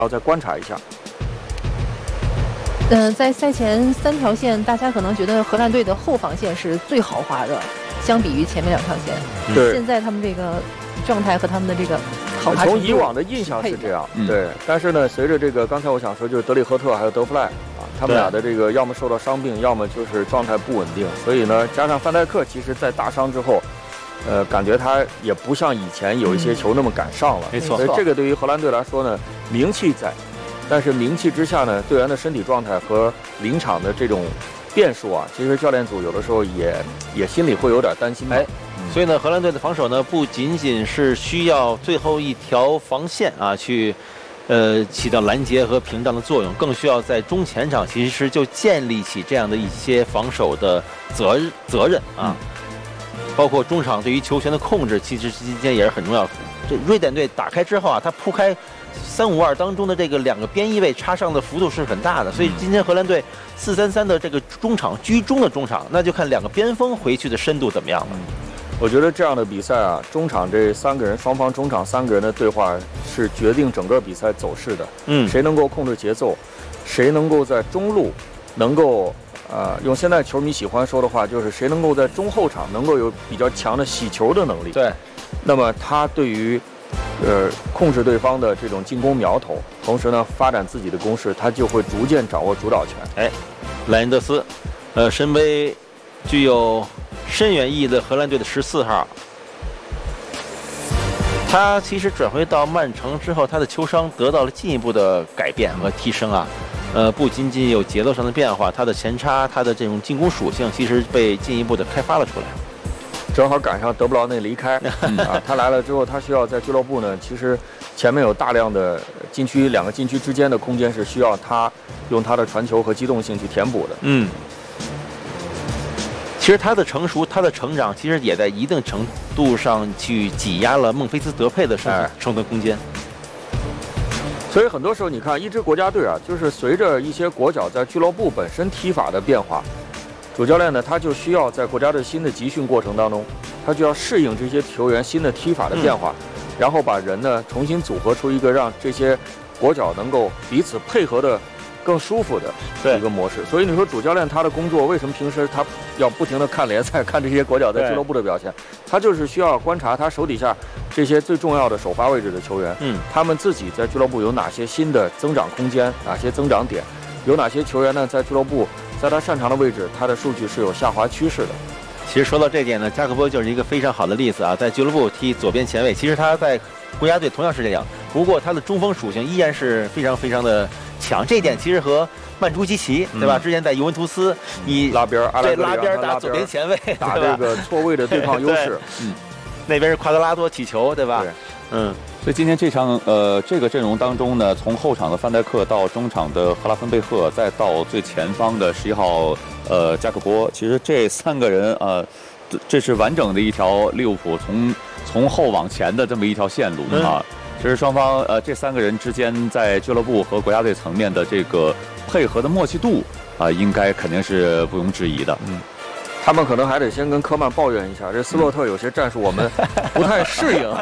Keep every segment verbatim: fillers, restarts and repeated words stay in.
要再观察一下。 嗯、呃，在赛前三条线，大家可能觉得荷兰队的后防线是最豪华的，相比于前面两条线。 对， 现在他们这个状态和他们的这个豪华程度， 从以往的印象是这样，嗯、对。但是呢，随着这个刚才我想说，就是德里赫特还有德弗赖啊，他们俩的这个要么受到伤病，要么就是状态不稳定，所以呢，加上范戴克，其实在大伤之后。呃，感觉他也不像以前有一些球那么敢上了， 没错。 所以这个对于荷兰队来说呢，名气在，但是名气之下呢，队员的身体状态和临场的这种变数啊，其实教练组有的时候也也心里会有点担心吧。 哎，嗯、所以呢，荷兰队的防守呢，不仅仅是需要最后一条防线啊去，呃，起到拦截和屏障的作用，更需要在中前场其实就建立起这样的一些防守的责责任啊。嗯，包括中场对于球权的控制，其实今天也是很重要。这瑞典队打开之后啊，他铺开三五二当中的这个两个边翼位插上的幅度是很大的，所以今天荷兰队四三三的这个中场居中的中场，那就看两个边锋回去的深度怎么样了。 我觉得这样的比赛啊，中场这三个人，双方中场三个人的对话是决定整个比赛走势的。嗯，谁能够控制节奏，谁能够在中路能够。呃，用现在球迷喜欢说的话，就是谁能够在中后场能够有比较强的洗球的能力。 对， 那么他对于呃控制对方的这种进攻苗头，同时呢发展自己的攻势，他就会逐渐掌握主导权。 哎，莱恩德斯，呃，身为具有深远意义的荷兰队的十四号，他其实转回到曼城之后，他的球商得到了进一步的改变和提升啊。呃，不仅仅有节奏上的变化，他的前插，他的这种进攻属性，其实被进一步的开发了出来。 正好赶上德布劳内离开啊，他来了之后，他需要在俱乐部呢，其实前面有大量的禁区，两个禁区之间的空间是需要他用他的传球和机动性去填补的。 嗯，其实他的成熟，他的成长，其实也在一定程度上去挤压了孟菲斯德佩的生存生存空间。 所以很多时候，你看一支国家队啊，就是随着一些国脚在俱乐部本身踢法的变化，主教练呢他就需要在国家队新的集训过程当中，他就要适应这些球员新的踢法的变化，嗯、然后把人呢重新组合出一个让这些国脚能够彼此配合的更舒服的一个模式。所以你说主教练他的工作为什么平时他要不停地看联赛，看这些国脚在俱乐部的表现？他就是需要观察他手底下这些最重要的首发位置的球员，嗯，他们自己在俱乐部有哪些新的增长空间，哪些增长点，有哪些球员呢在俱乐部在他擅长的位置，他的数据是有下滑趋势的。 其实说到这点呢，加克波就是一个非常好的例子啊，在俱乐部踢左边前卫，其实他在国家队同样是这样，不过他的中锋属性依然是非常非常的强，这一点其实和曼朱基奇，对吧？嗯、之前在尤文图斯，你拉边对拉边打左边前卫， 打这个错位的对抗优势， 嗯，那边是夸德拉多起球，对吧？ 对， 嗯。所以今天这场呃这个阵容当中呢，从后场的范戴克到中场的赫拉芬贝赫，再到最前方的十一号呃加克波，其实这三个人呃，这是完整的一条利物浦从从后往前的这么一条线路啊。嗯，其实双方呃这三个人之间在俱乐部和国家队层面的这个配合的默契度啊、呃，应该肯定是毋庸置疑的。 嗯，他们可能还得先跟科曼抱怨一下，这斯洛特有些战术我们不太适应。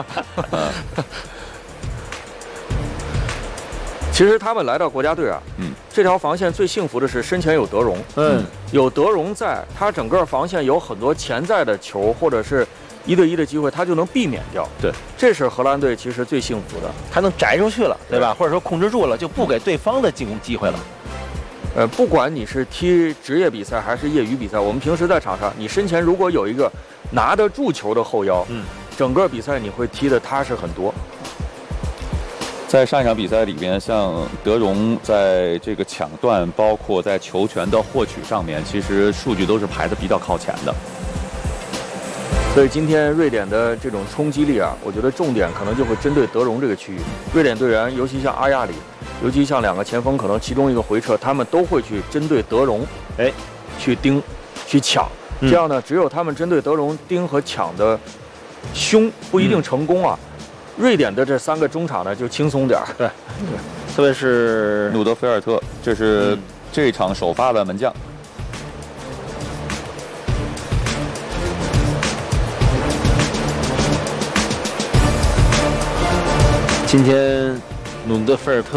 其实他们来到国家队啊，嗯，这条防线最幸福的是身前有德容，嗯，有德容在，他整个防线有很多潜在的球或者是一对一的机会，他就能避免掉。 对， 这是荷兰队其实最幸福的， 他能摘出去了，对吧？或者说控制住了，就不给对方的进攻机会了。 呃，不管你是踢职业比赛还是业余比赛，我们平时在场上，你身前如果有一个拿得住球的后腰，嗯，整个比赛你会踢得踏实很多。 在上一场比赛里边，像德容在这个抢断，包括在球权的获取上面，其实数据都是排得比较靠前的。 所以今天瑞典的这种冲击力啊，我觉得重点可能就会针对德容这个区域。瑞典队员，尤其像阿亚里，尤其像两个前锋，可能其中一个回撤，他们都会去针对德容，哎，去盯，去抢。这样呢，只有他们针对德容盯和抢的凶，不一定成功啊。嗯，瑞典的这三个中场呢，就轻松点儿。 对，对，特别是努德菲尔特，这是这一场首发的门将。 今天努德菲尔特。